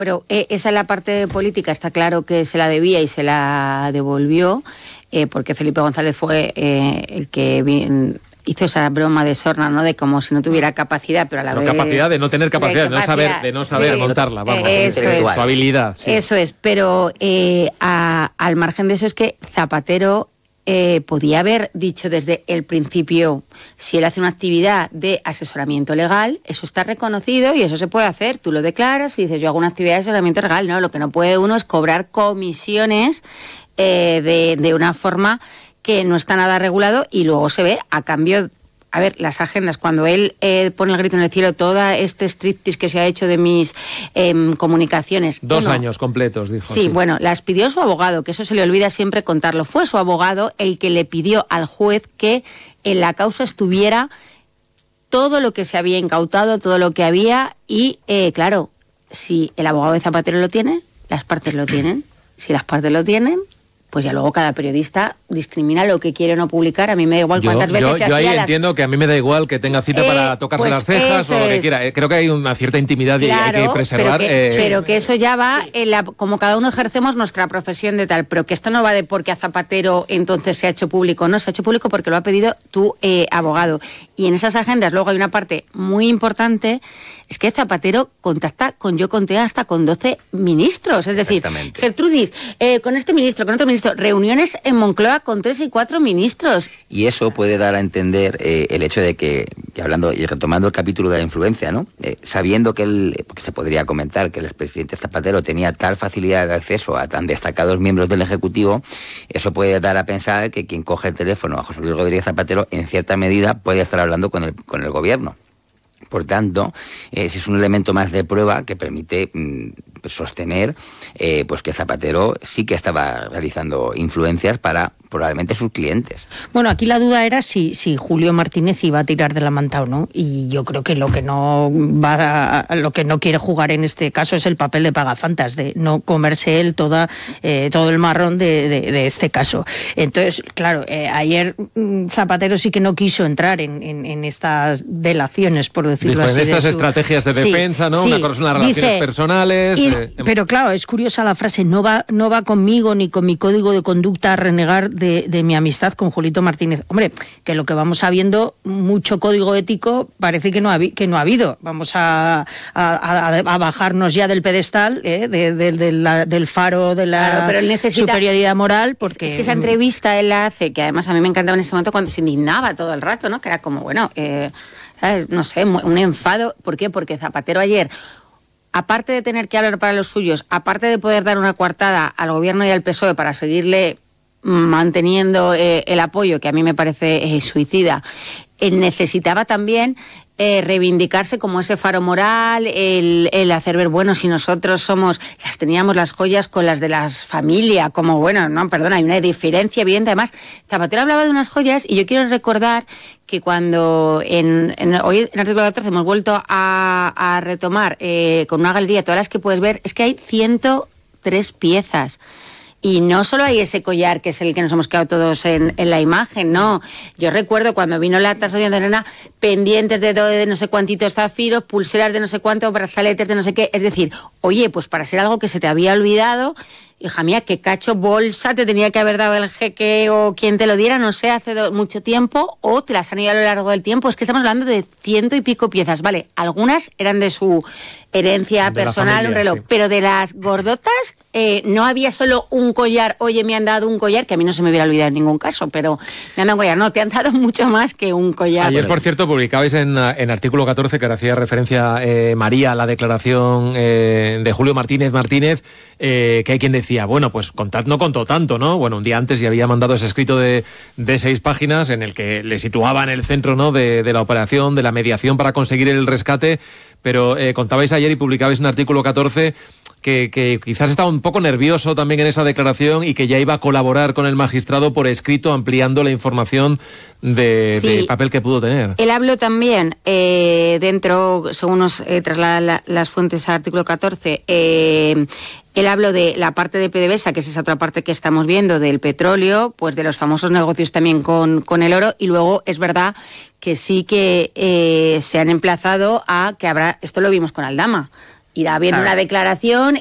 pero esa es la parte política, está claro que se la debía y se la devolvió, porque Felipe González fue el que hizo esa broma de sorna, ¿no? De como si no tuviera capacidad, pero a la vez... capacidad de no tener capacidad, de no saber montarla, vamos. Eso es. Su habilidad. Sí. Eso es, pero al margen de eso es que Zapatero podía haber dicho desde el principio, si él hace una actividad de asesoramiento legal, eso está reconocido y eso se puede hacer. Tú lo declaras y dices, yo hago una actividad de asesoramiento legal. No, lo que no puede uno es cobrar comisiones de una forma que no está nada regulado y luego se ve a cambio... A ver, las agendas, cuando él pone el grito en el cielo, todo este striptease que se ha hecho de mis comunicaciones... 2 años completos, dijo. Sí, bueno, las pidió su abogado, que eso se le olvida siempre contarlo. Fue su abogado el que le pidió al juez que en la causa estuviera todo lo que se había incautado, todo lo que había y, claro, si el abogado de Zapatero lo tiene, las partes lo tienen. Si las partes lo tienen... pues ya luego cada periodista discrimina lo que quiere o no publicar. A mí me da igual cuántas veces se hacía. Yo ahí entiendo que a mí me da igual que tenga cita para tocarse las cejas o lo que quiera. Creo que hay una cierta intimidad y hay que preservar. Pero que eso ya va, como cada uno ejercemos nuestra profesión de tal, pero que esto no va de porque a Zapatero entonces se ha hecho público. No, se ha hecho público porque lo ha pedido tu abogado. Y en esas agendas luego hay una parte muy importante, es que Zapatero contacta yo conté hasta con 12 ministros. Es decir, Gertrudis, con este ministro, con otro ministro, reuniones en Moncloa con 3 y 4 ministros. Y eso puede dar a entender el hecho de que hablando y retomando el capítulo de la influencia, ¿no? Sabiendo porque se podría comentar que el expresidente Zapatero tenía tal facilidad de acceso a tan destacados miembros del Ejecutivo, eso puede dar a pensar que quien coge el teléfono a José Luis Rodríguez Zapatero, en cierta medida, puede estar hablando con el gobierno. Por tanto, ese es un elemento más de prueba que permite sostener pues que Zapatero sí que estaba realizando influencias para probablemente sus clientes. Bueno, aquí la duda era si Julio Martínez iba a tirar de la manta o no, y yo creo que lo que no quiere jugar en este caso es el papel de pagafantas, de no comerse él todo el marrón de este caso. Entonces, claro, ayer Zapatero sí que no quiso entrar en estas delaciones, por decirlo así. En estas estrategias de defensa, ¿no? Sí, Una cosa son las relaciones personales. Pero claro, es curiosa la frase, no va conmigo ni con mi código de conducta a renegar de mi amistad con Julito Martínez. Hombre, que lo que vamos sabiendo, mucho código ético parece que no ha habido. Vamos a bajarnos ya del pedestal, del faro de la superioridad moral, porque... Es que esa entrevista él la hace, que además a mí me encantaba en ese momento cuando se indignaba todo el rato, ¿no? Que era como, bueno, ¿sabes? No sé, un enfado. ¿Por qué? Porque Zapatero ayer, aparte de tener que hablar para los suyos, aparte de poder dar una coartada al gobierno y al PSOE para seguirle manteniendo el apoyo, que a mí me parece suicida, necesitaba también reivindicarse como ese faro moral, el hacer ver, bueno, si nosotros teníamos las joyas con las de la familia, como, bueno, no, perdona, hay una diferencia evidente. Además, Zapatero hablaba de unas joyas y yo quiero recordar que cuando hoy en el artículo 14 hemos vuelto a retomar con una galería todas las que puedes ver, es que hay 103 piezas. Y no solo hay ese collar, que es el que nos hemos quedado todos en la imagen, no. Yo recuerdo cuando vino la tasación de arena, pendientes de no sé cuántitos zafiros, pulseras de no sé cuántos, brazaletes de no sé qué. Es decir, oye, pues para ser algo que se te había olvidado, hija mía, qué cacho bolsa te tenía que haber dado el jeque o quien te lo diera, no sé, hace mucho tiempo, o te las han ido a lo largo del tiempo. Es que estamos hablando de 100 y pico piezas, ¿vale? Algunas eran de su herencia personal, familia, un reloj, sí. Pero de las gordotas no había solo un collar. Oye, me han dado un collar, que a mí no se me hubiera olvidado en ningún caso, pero me han dado un collar. No, te han dado mucho más que un collar. Ayer, por cierto, publicabais en artículo 14, que hacía referencia María a la declaración de Julio Martínez, que hay quien decía, bueno, pues no contó tanto, ¿no? Bueno, un día antes ya había mandado ese escrito de 6 páginas en el que le situaba en el centro, ¿no?, de la operación, de la mediación para conseguir el rescate, pero contabais ayer y publicabais un artículo 14 que quizás estaba un poco nervioso también en esa declaración y que ya iba a colaborar con el magistrado por escrito, ampliando la información del papel que pudo tener. Él habló también dentro, según nos trasladan las fuentes al artículo 14, él habló de la parte de PDVSA, que es esa otra parte que estamos viendo, del petróleo, pues de los famosos negocios también con el oro, y luego es verdad que sí que se han emplazado a que habrá, esto lo vimos con Aldama, irá viendo una declaración